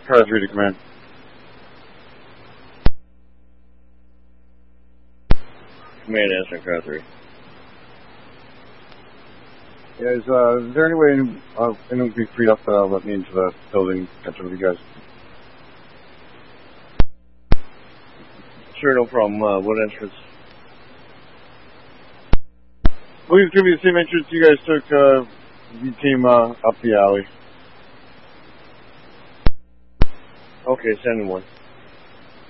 Car 3 to command. Command answering Car 3. Yeah, is there any way anyone can be freed up to let me into the building, catch up with you guys? Sure, no problem. What entrance? Please give me the same entrance you guys took. You came up the alley. Okay, send in one.